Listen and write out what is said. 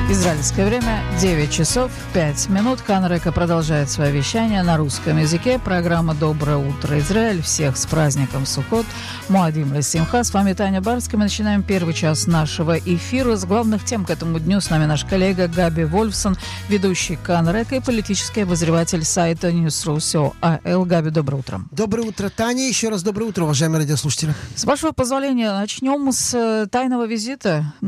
Израильское время 9 часов 5 минут. Канрека продолжает свое вещание на русском языке. Программа «Доброе утро, Израиль». Всех с праздником Суккот. Моадим лесимха. С вами Таня Барская. Мы начинаем первый час нашего эфира. С главных тем к этому дню с нами наш коллега Габи Вольфсон, ведущий Канрека и политический обозреватель сайта Newsru АЛ. Габи, доброе утро. Доброе утро, Таня. Еще раз доброе утро, уважаемые радиослушатели. С вашего позволения начнем с тайного визита